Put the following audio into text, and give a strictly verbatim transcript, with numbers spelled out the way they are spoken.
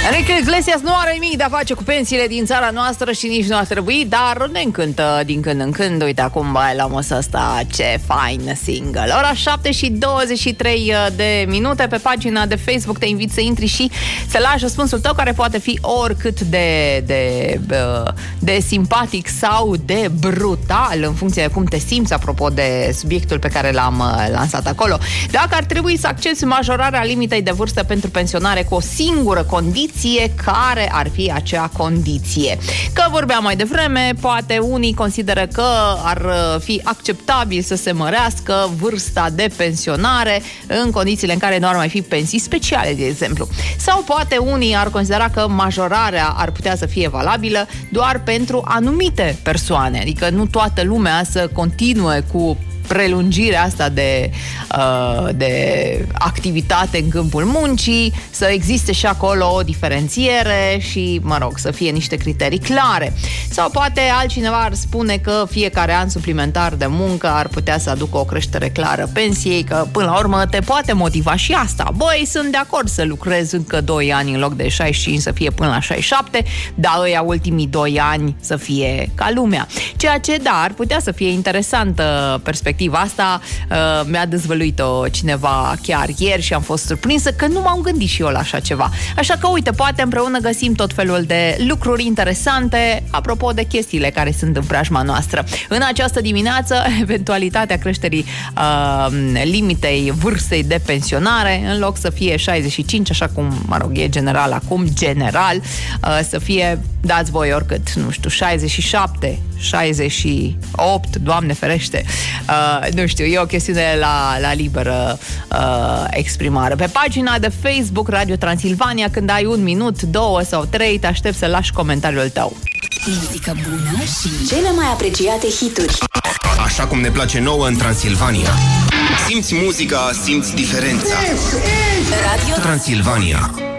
Enrique Iglesias nu are nimic de a face cu pensiile din țara noastră și nici nu ar trebui, dar ne încântă din când în când. Uite acum bailăm ăsta, ce fain single. Ora șapte și douăzeci și trei de minute. Pe pagina de Facebook te invit să intri și să lași răspunsul tău, care poate fi oricât de, de, de simpatic sau de brutal, în funcție de cum te simți, apropo de subiectul pe care l-am lansat acolo. Dacă ar trebui să accepți majorarea limitei de vârstă pentru pensionare cu o singură condiție, care ar fi acea condiție? Că vorbeam mai devreme, poate unii consideră că ar fi acceptabil să se mărească vârsta de pensionare în condițiile în care nu ar mai fi pensii speciale, de exemplu. Sau poate unii ar considera că majorarea ar putea să fie valabilă doar pentru anumite persoane, adică nu toată lumea să continue cu prelungirea asta de, uh, de activitate în câmpul muncii, să existe și acolo o diferențiere și, mă rog, să fie niște criterii clare. Sau poate altcineva ar spune că fiecare an suplimentar de muncă ar putea să aducă o creștere clară pensiei, că până la urmă te poate motiva și asta. Băi, sunt de acord să lucrez încă doi ani în loc de șaizeci și cinci, să fie până la șaizeci și șapte, dar ăia ultimii doi ani să fie ca lumea. Ceea ce, da, ar putea să fie interesantă perspectiva asta. Uh, mi-a dezvăluit-o cineva chiar ieri și am fost surprinsă că nu m-am gândit și eu la așa ceva. Așa că, uite, poate împreună găsim tot felul de lucruri interesante apropo de chestiile care sunt în preajma noastră. În această dimineață, eventualitatea creșterii uh, limitei vârstei de pensionare, în loc să fie șaizeci și cinci, așa cum, mă rog, e general acum, general, uh, să fie, dați voi oricât, nu știu, șaizeci și șapte, șaizeci și opt, Doamne ferește, uh, nu știu, e o chestiune la, la liberă uh, exprimare. Pe pagina de Facebook Radio Transilvania, când ai un minut, două sau trei, te aștept să lași comentariul tău. Muzică bună și cele mai apreciate hituri. Așa cum ne place nouă în Transilvania. Simți muzica, simți diferența. Radio Transilvania.